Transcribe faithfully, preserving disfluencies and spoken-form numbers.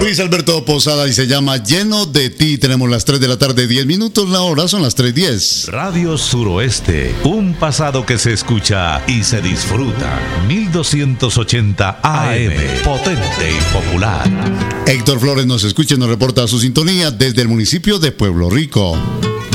Luis Alberto Posada y se llama Lleno de Ti. Tenemos las tres de la tarde, diez minutos, la hora son las tres diez. Radio Suroeste, un pasado que se escucha y se disfruta. mil doscientos ochenta A M, potente y popular. Héctor Flores nos escucha y nos reporta su sintonía desde el municipio de Pueblo Rico.